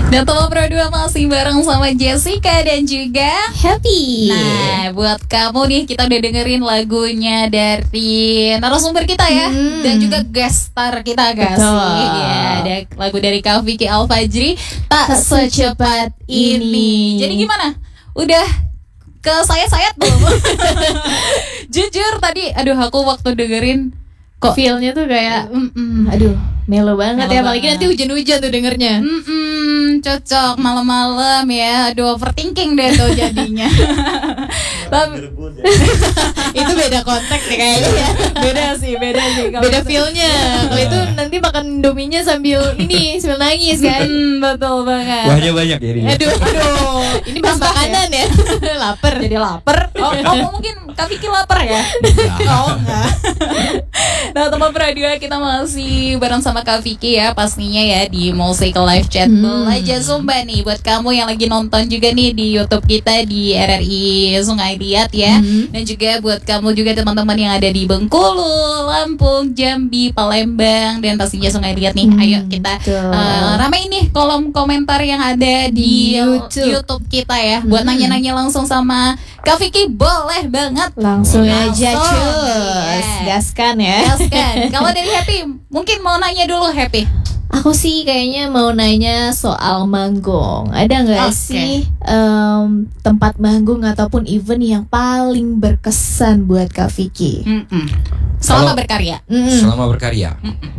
Dan Teman Pro 2 masih bareng sama Jessica dan juga Happy. Nah, buat kamu nih, kita udah dengerin lagunya dari narasumber kita ya, dan juga guest star kita gak sih? Ya, ada lagu dari Kak Vicky Alfajri, Tak Secepat Ini. Jadi gimana? Udah ke sayat belum? Jujur tadi, aku waktu dengerin kok Feel-nya tuh kayak aduh, melo banget Melo ya, apalagi banget. nanti hujan-hujan tuh dengernya. Cocok malam-malam ya. Aduh, overthinking deh tuh jadinya. Itu beda konteks nih kayaknya ya. Beda sih. Beda feel-nya. Kalau itu nanti makan Indominya sambil nangis kan. Betul banget. Wahnya banyak jadinya. Aduh. Ini bahas makanan ya. Lapar. Jadi lapar. Oh, mungkin Kak Vicky lapar ya? Oh, enggak. Nah, Teman Pro 2 kita masih bareng sama Kak Vicky ya, pastinya ya di Musik Live Chat Belajar Zumba nih. Buat kamu yang lagi nonton juga nih di YouTube kita di RRI Sungai Liat ya. Dan juga buat kamu juga teman-teman yang ada di Bengkulu, Lampung, Jambi, Palembang, dan pastinya Sungai Liat nih. Ayo kita ramein nih kolom komentar yang ada di YouTube kita ya. Buat nanya-nanya langsung sama Kak Vicky, boleh banget. Langsung aja cus. Yeah. Gaskan ya. Kalau dari Happy, mungkin mau nanya dulu Happy. Aku sih kayaknya mau nanya soal manggung. Ada nggak sih tempat manggung ataupun event yang paling berkesan buat Kak Vicky? Selama berkarya. Selama berkarya.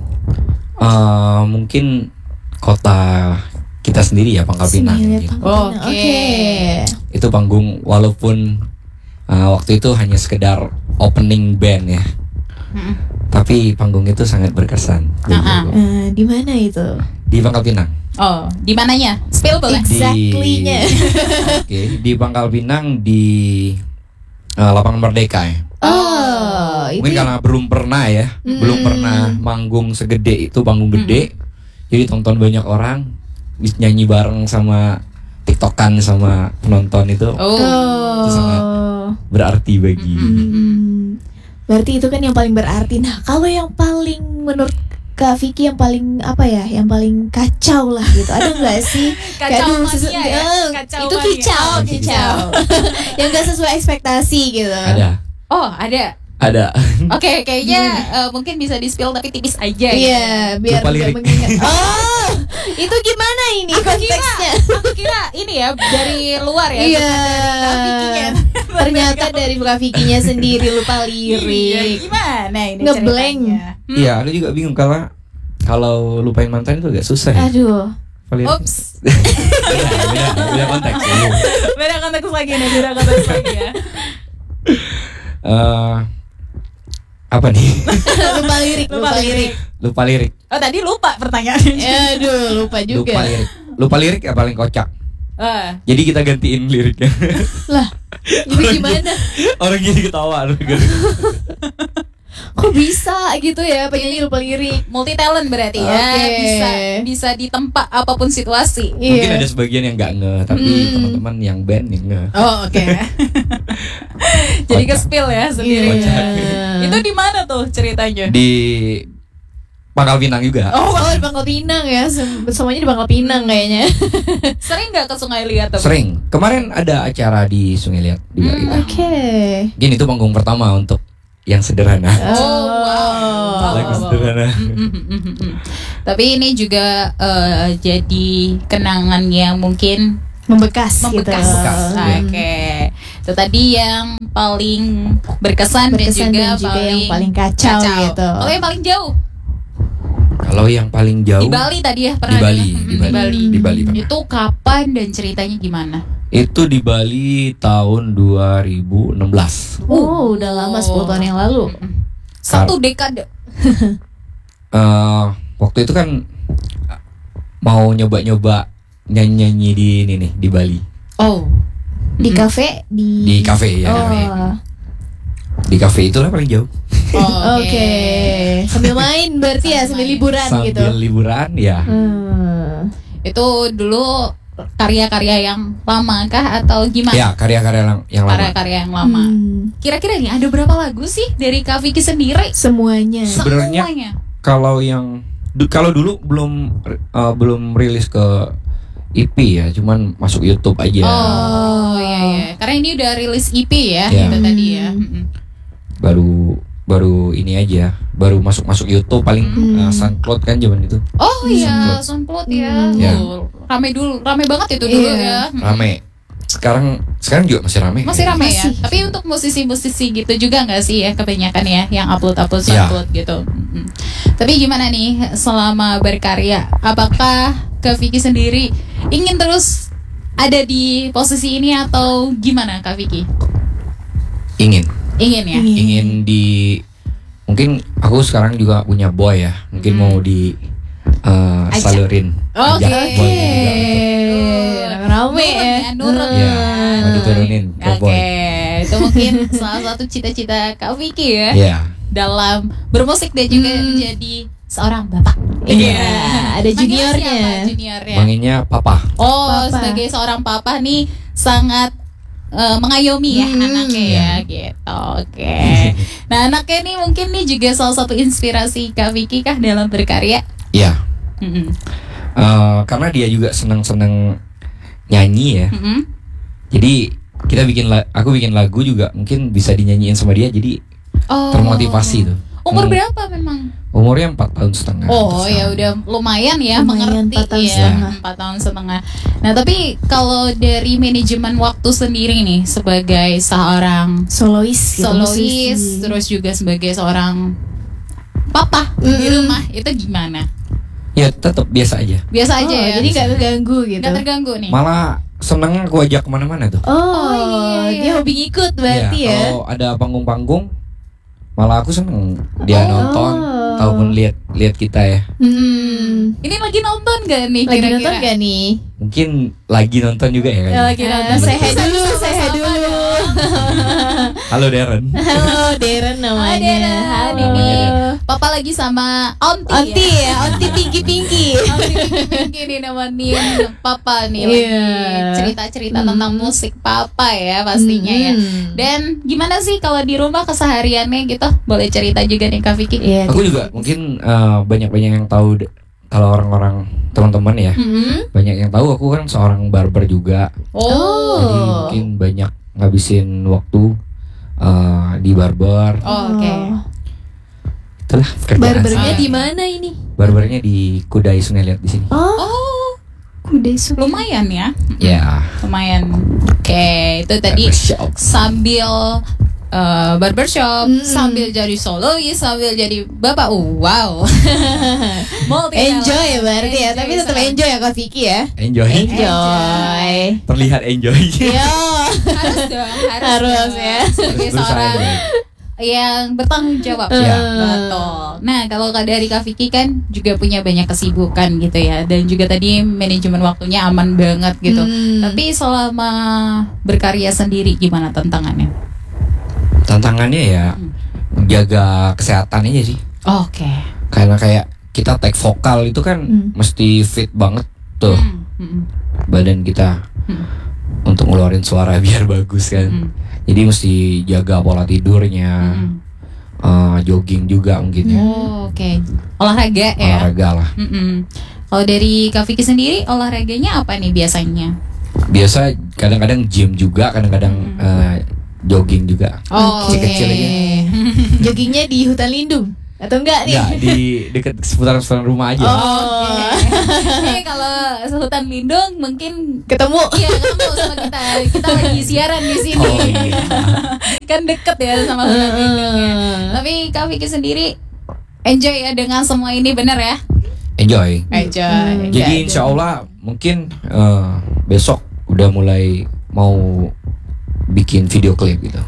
Mungkin kota kita sendiri ya, Pangkal Pinang. Oke. Itu panggung walaupun waktu itu hanya sekedar opening band ya. Tapi panggung itu sangat berkesan. Di mana itu? Di Pangkal Pinang. Oh, di mananya? Spill boleh? Exactly-nya. Oke, di Pangkal Pinang di Lapangan Merdeka ya. Mungkin karena belum pernah manggung segede itu, panggung gede. Jadi tonton banyak orang, nyanyi bareng sama TikTokan sama penonton itu. Itu sangat berarti bagi. Berarti itu kan yang paling berarti. Nah, kalau yang paling menurut Kak Vicky yang paling yang paling kacau lah gitu, ada nggak sih? Kacau mania ya? Kacau itu mania. kicau. Yang nggak sesuai ekspektasi gitu. Ada. Oh, ada. Oke, kayaknya mungkin bisa di-spill tapi tipis aja. Iya, biar Lupa nggak lirik. mengingat. Oh, itu gimana ini konteksnya? Aku kira ini ya dari luar ya. Iya. Ternyata Ternyata dari Kak Vicky-nya sendiri lupa Iya, lirik. gimana ini Ngeblank. ceritanya? Iya, aku juga bingung kalau lupain mantan itu agak susah ya. Aduh. Ups. Beda konteks ya. Beda konteks lagi ya. Apa nih? Lupa lirik. Oh, tadi lupa pertanyaannya. Aduh, lupa juga. Lupa lirik ya paling kocak. Jadi kita gantiin liriknya. Lah, itu gimana? Orang jadi ketawa. Kok bisa gitu ya penyanyi lupa lirik? Multi talent berarti ya. Oke. Bisa ditempa apapun situasi. Mungkin ada sebagian yang nggak nge, tapi teman-teman yang band yang nge. Oh, oke. Jadi ke spill ya sendiri. Iya. Itu di mana tuh ceritanya? Di Pangkal Pinang juga. Oh, di Pangkal Pinang ya. Semuanya di Pangkal Pinang kayaknya. Sering nggak ke Sungai Liat tuh? Sering. Kemarin ada acara di Sungai Liat di Bali. Oke. Gini, itu panggung pertama untuk yang sederhana. Oh, wow. Lagu sederhana. Tapi ini juga jadi kenangan yang mungkin Membekas. Bekas, Oke. Itu tadi yang paling berkesan dan juga yang paling kacau gitu. Kalau yang paling jauh? Kalau yang paling jauh Di Bali tadi ya pernah Di Bali, ada? di Bali pernah. Itu kapan dan ceritanya gimana? Itu di Bali tahun 2016. Udah lama 10 tahun yang lalu. Satu dekade. Waktu itu kan mau nyoba-nyoba nyanyi-nyanyi di ini nih di Bali. Oh. Di kafe Di kafe ya. Di kafe itulah paling jauh. Oke. Sambil main berarti ya, sambil liburan gitu. Sambil liburan ya. Itu dulu karya-karya yang lama kah atau gimana? Ya, karya-karya yang lama. Karya-karya yang lama. Kira-kira nih ada berapa lagu sih dari Kak Vicky sendiri? Semuanya. Sebenarnya kalau dulu belum rilis ke EP ya, cuman masuk YouTube aja. Oh iya. Karena ini udah rilis EP ya, Iya. itu tadi ya. Baru ini aja, baru masuk YouTube paling SoundCloud kan zaman itu. Oh iya, SoundCloud ya. Ya. Rame banget itu dulu ya. Rame. Sekarang juga masih rame. Masih rame ya. Masih. Tapi untuk musisi-musisi gitu juga nggak sih ya kebanyakan ya yang upload Ya. SoundCloud gitu. Tapi gimana nih selama berkarya? Apakah Kak Vicky sendiri ingin terus ada di posisi ini atau gimana Kak Vicky? Ingin Ya. mungkin aku sekarang juga punya boy ya. Mungkin mau di salurin. Oke. ajak boynya juga untuk Rame ya. Nurut. ya, mau diturunin ke Oke, boy. itu mungkin salah satu cita-cita Kak Vicky ya. Iya. Dalam bermusik dan juga menjadi seorang bapak. Iya, ada Manggilnya juniornya. siapa juniornya? Manggilnya papa. Oh, Papa. sebagai seorang papa nih sangat mengayomi ya anaknya ya gitu. Oke. Nah, anaknya nih mungkin nih juga salah satu inspirasi Kak Vicky kah dalam berkarya? Iya. Mm-mm. Karena dia juga senang-senang nyanyi ya. Mm-mm. Jadi aku bikin lagu juga mungkin bisa dinyanyiin sama dia. Jadi Oh. termotivasi tuh. Umur berapa memang? Umurnya 4 tahun setengah. Oh ya udah lumayan ya Lumayan, mengerti 4 tahun ya setengah. 4 tahun setengah. Nah tapi kalau dari manajemen waktu sendiri nih sebagai seorang Solois, gitu, solois musisi. terus juga sebagai seorang papa di rumah itu gimana? Ya tetap biasa aja. Biasa aja Oh, ya. jadi nggak terganggu gitu. Nggak terganggu nih. Malah seneng aku ajak kemana-mana tuh. Oh, iya. dia hobi ngikut berarti ya. Kalau ada panggung-panggung, malah aku seneng dia nonton, ataupun lihat kita ya. Ini lagi nonton gak nih Lagi kira-kira? nonton gak nih? Mungkin lagi nonton juga ya. Ya, kayaknya. lagi nonton. Bisa Sehat dulu, sama-sama sehat dulu. Halo Darren. Halo, Darren namanya. Darren. Halo. Ini Papa lagi sama Onti Onti ya. ya, Onti Pinky. Onti Pinky nih nemenin Papa nih lagi Iya. cerita-cerita tentang musik Papa ya pastinya ya. Dan gimana sih kalau di rumah kesehariannya gitu? Boleh cerita juga nih Kak Vicky? Iya, Aku juga mungkin banyak-banyak yang tahu kalau orang-orang teman-teman ya. Banyak yang tahu aku kan seorang barber juga. Jadi mungkin banyak ngabisin waktu di barber. Oh, oke. Itulah kerjaan Barbernya saya. di mana ini? Barbernya di Kudai Sungai Liat di sini. Oh, Kuda Sungai. lumayan ya. Ya. Lumayan. Oke, itu tadi Barbershop. sambil barbershop, sambil jadi solois, sambil jadi bapak. Wow. Multi Enjoy talent. ya berarti ya, tapi tetap sangat. enjoy ya Kak Vicky ya. Enjoy. Enjoy. Terlihat enjoy. Yo. Harus dong, Harus dong. ya. Sebagai Berusaha seorang enjoy. yang bertanggung jawab. Ya. Betul. Nah, kalau dari Kak Vicky kan juga punya banyak kesibukan gitu ya, dan juga tadi manajemen waktunya aman banget gitu. Tapi selama berkarya sendiri gimana tantangannya? Tantangannya ya jaga kesehatan aja sih. Oke. Karena kayak kita take vokal itu kan mesti fit banget tuh badan kita untuk ngeluarin suara biar bagus kan. Jadi mesti jaga pola tidurnya, jogging juga mungkin ya. Oh, oke. Olahraga ya. Olahraga lah. Kalau dari Kak Vicky sendiri olahraganya apa nih biasanya? Biasa kadang-kadang gym juga, kadang-kadang jogging juga. Oh, Kecil-kecil aja. Joggingnya di hutan lindung atau enggak nih? Enggak, di dekat seputaran rumah aja. Oh, Ini kalau sehutan lindung mungkin ketemu. iya ketemu sama kita. Kita lagi siaran di sini. Oh iya. Kan deket ya sama hutan lindung ya. Tapi Kak Vicky sendiri enjoy ya dengan semua ini, bener ya? Enjoy. Enjoy. Jadi insya Allah mungkin besok udah mulai mau bikin video klip gitu.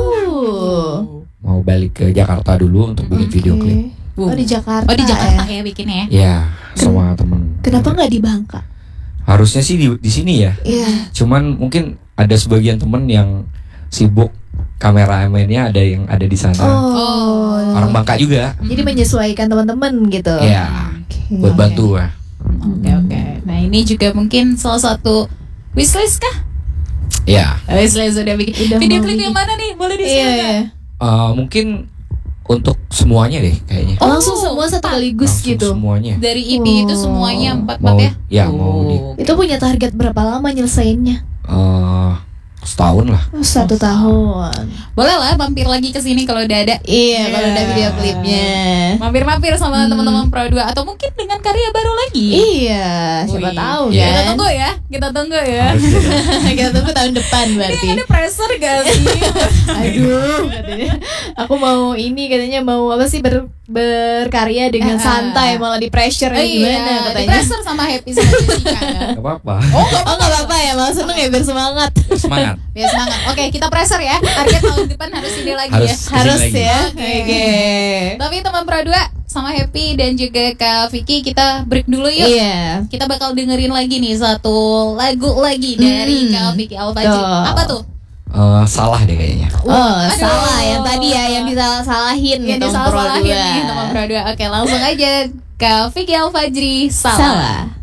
Oh. Mau balik ke Jakarta dulu untuk bikin video klip. Oh, di Jakarta. Oh, di Jakarta ya bikinnya ya? Ya sama temen. Kenapa nggak di Bangka? Harusnya sih di sini ya. Iya. Cuman mungkin ada sebagian temen yang sibuk, kameramennya ada yang ada di sana. Oh. Orang Bangka juga. Jadi menyesuaikan teman-teman gitu. Ya. Oke. Buat bantu lah. Oke. Nah, ini juga mungkin salah satu wishlist kah? Ya. Wishlist sudah bikin. Udah Video mau klip bikin. yang mana nih? Boleh Iya, disilakan. iya. Mungkin untuk semuanya deh kayaknya. Oh, langsung semua sekaligus Langsung gitu. semuanya. Dari EP itu semuanya 4 Mau ya? ya mau Itu punya target berapa lama nyelesainnya? setahun lah. 1 tahun. Boleh lah mampir lagi ke sini kalau udah ada. Iya, kalau ada video klipnya. Mampir-mampir sama teman-teman Pro 2 atau mungkin dengan karya baru lagi. Iya, siapa Wih. tahu Iya. Kita kan. tunggu ya. Kita tunggu ya. Harus deh. Kita tunggu tahun depan berarti. Ini ada pressure gak sih? Aduh, katanya. Aku mau ini katanya mau apa sih berkarya dengan santai malah di pressure gimana Di katanya. pressure sama Happy sama Jessica ya. Gak apa-apa. Oh nggak apa-apa ya, malah seneng ya biar semangat. Semangat. Biar semangat. Oke, kita pressure ya. Target tahun depan harus ini lagi Harus ya. kesini Harus lagi. ya. Oke. Oke. Tapi teman Pro 2 sama Happy dan juga Kak Vicky kita break dulu yuk. Iya. Kita bakal dengerin lagi nih satu lagu lagi dari Kak Vicky Alfajri. Tuh. Apa tuh? Salah deh kayaknya. Oh, Aduh. salah yang tadi ya, yang disalah-salahin Yang Tom Pro disalah-salahin 2. nih teman Pro 2. Oke, langsung aja Kak Vicky Alfajri Salah. Salah.